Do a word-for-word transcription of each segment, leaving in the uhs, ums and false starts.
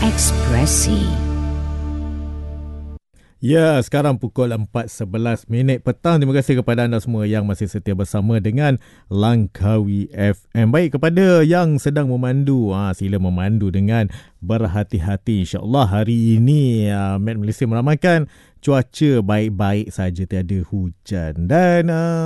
Ekspresi. Ya, sekarang pukul empat sebelas minit petang. Terima kasih kepada anda semua yang masih setia bersama dengan Langkawi F M. Baik, kepada yang sedang memandu, ha, sila memandu dengan berhati-hati. InsyaAllah hari ini uh, Met Malaysia meramalkan cuaca baik-baik saja, tiada hujan. Dan uh,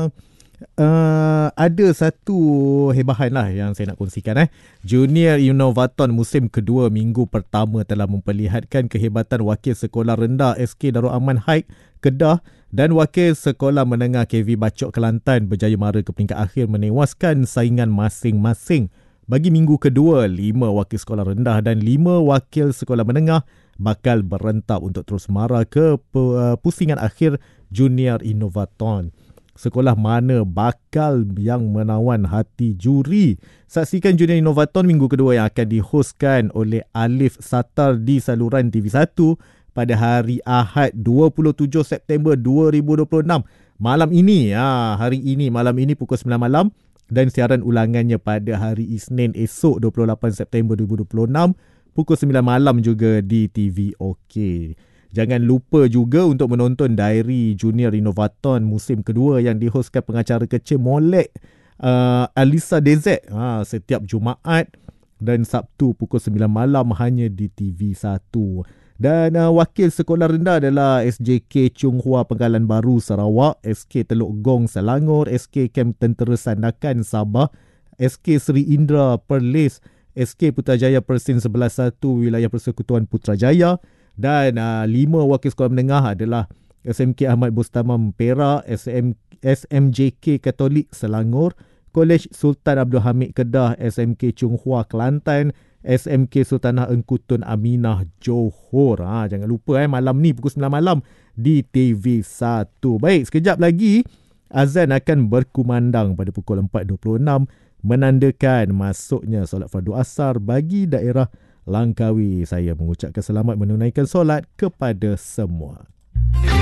Uh, ada satu hebahan lah yang saya nak kongsikan. eh. Junior Inovaton musim kedua minggu pertama telah memperlihatkan kehebatan wakil sekolah rendah S K Darul Aman Haig Kedah dan wakil sekolah menengah K V Bacok Kelantan berjaya mara ke peringkat akhir menewaskan saingan masing-masing. Bagi minggu kedua, lima wakil sekolah rendah dan lima wakil sekolah menengah bakal berentap untuk terus mara ke pusingan akhir Junior Inovaton. Sekolah mana bakal yang menawan hati juri? Saksikan Junior Inovaton minggu kedua yang akan dihostkan oleh Alif Satar di saluran T V satu pada hari Ahad dua puluh tujuh September dua ribu dua puluh enam. Malam ini, ha, hari ini, malam ini pukul sembilan malam, dan siaran ulangannya pada hari Isnin esok dua puluh lapan September dua ribu dua puluh enam pukul sembilan malam juga di T V OK. Jangan lupa juga untuk menonton Diary Junior Inovaton musim kedua yang dihostkan pengacara kecil Molek uh, Alisa Dezek ha, setiap Jumaat dan Sabtu pukul sembilan malam hanya di T V satu. Dan uh, wakil sekolah rendah adalah S J K Chung Hua Penggalan Baru Sarawak, S K Teluk Gong Selangor, S K Kem Tentera Sandakan Sabah, S K Sri Indra Perlis, S K Putrajaya Persin sebelas satu Wilayah Persekutuan Putrajaya. Dan uh, lima wakil sekolah menengah adalah S M K Ahmad Bustamam Perak, S M, S M J K Katolik Selangor, Kolej Sultan Abdul Hamid Kedah, S M K Chung Hua Kelantan, S M K Sultanah Engkutun Aminah Johor. Ha, jangan lupa eh, malam ni pukul sembilan malam di T V satu. Baik, sekejap lagi azan akan berkumandang pada pukul empat dua puluh enam menandakan masuknya solat fardu asar bagi daerah Langkawi. Saya mengucapkan selamat menunaikan solat kepada semua.